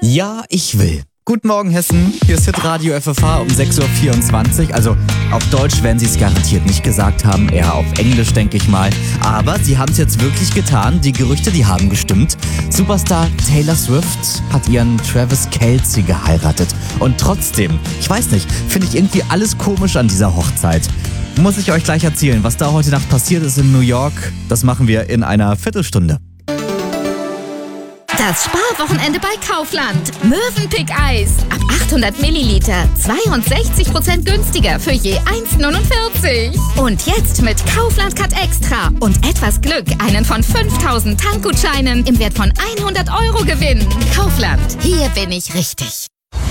Ja, ich will. Guten Morgen, Hessen. Hier ist Hitradio FFH um 6.24 Uhr. Also auf Deutsch werden sie es garantiert nicht gesagt haben, eher auf Englisch, denke ich mal. Aber sie haben es jetzt wirklich getan. Die Gerüchte, die haben gestimmt. Superstar Taylor Swift hat ihren Travis Kelce geheiratet. Und trotzdem, ich weiß nicht, finde ich irgendwie alles komisch an dieser Hochzeit. Muss ich euch gleich erzählen, was da heute Nacht passiert ist in New York. Das machen wir in einer Viertelstunde. Das Sparwochenende bei Kaufland. Mövenpick-Eis. Ab 800 Milliliter. 62% günstiger für je 1,49. Und jetzt mit Kaufland Cut Extra und etwas Glück einen von 5000 Tankgutscheinen im Wert von 100 € gewinnen. Kaufland. Hier bin ich richtig.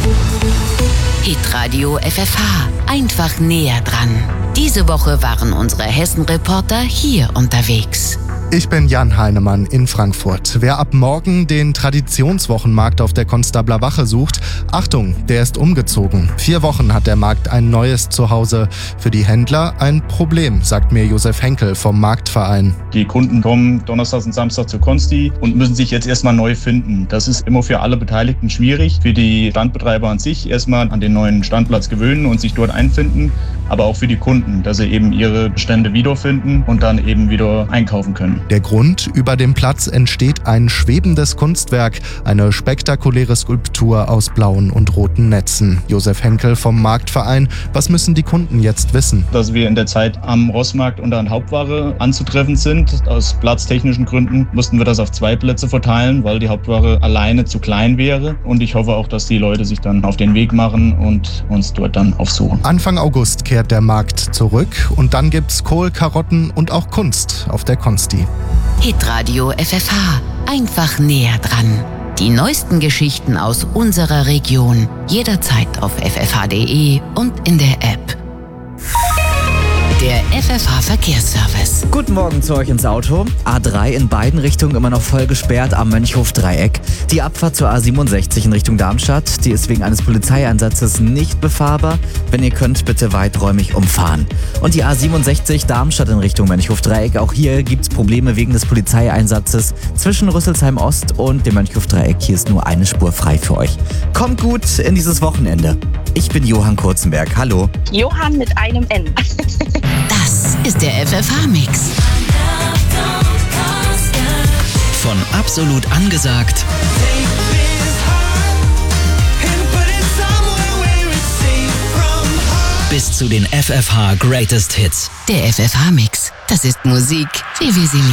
Hitradio FFH. Einfach näher dran. Diese Woche waren unsere Hessen-Reporter hier unterwegs. Ich bin Jan Heinemann in Frankfurt. Wer ab morgen den Traditionswochenmarkt auf der Konstabler Wache sucht, Achtung, der ist umgezogen. 4 Wochen hat der Markt ein neues Zuhause. Für die Händler ein Problem, sagt mir Josef Henkel vom Marktverein. Die Kunden kommen Donnerstag und Samstag zur Konsti und müssen sich jetzt erstmal neu finden. Das ist immer für alle Beteiligten schwierig. Für die Standbetreiber an sich erstmal an den neuen Standplatz gewöhnen und sich dort einfinden, aber auch für die Kunden, dass sie eben ihre Bestände wiederfinden und dann eben wieder einkaufen können. Der Grund: über dem Platz entsteht ein schwebendes Kunstwerk, eine spektakuläre Skulptur aus blauen und roten Netzen. Josef Henkel vom Marktverein: Was müssen die Kunden jetzt wissen? Dass wir in der Zeit am Rossmarkt und an Hauptware anzutreffen sind. Aus platztechnischen Gründen mussten wir das auf 2 Plätze verteilen, weil die Hauptware alleine zu klein wäre. Und ich hoffe auch, dass die Leute sich dann auf den Weg machen und uns dort dann aufsuchen. Anfang August kehrt der Markt zurück und dann gibt's Kohl, Karotten und auch Kunst auf der Konsti. Hitradio FFH. Einfach näher dran. Die neuesten Geschichten aus unserer Region. Jederzeit auf ffh.de und in der App. Der FFH Verkehrsservice. Guten Morgen zu euch ins Auto. A3 in beiden Richtungen immer noch voll gesperrt am Mönchhof-Dreieck. Die Abfahrt zur A67 in Richtung Darmstadt, die ist wegen eines Polizeieinsatzes nicht befahrbar. Wenn ihr könnt, bitte weiträumig umfahren. Und die A67 Darmstadt in Richtung Mönchhof-Dreieck, auch hier gibt's Probleme wegen des Polizeieinsatzes zwischen Rüsselsheim Ost und dem Mönchhof-Dreieck. Hier ist nur eine Spur frei für euch. Kommt gut in dieses Wochenende. Ich bin Johann Kurzenberg. Hallo. Johann mit einem N. Das ist der FFH-Mix. Von absolut angesagt bis zu den FFH Greatest Hits. Der FFH-Mix. Das ist Musik, wie wir sie lieben.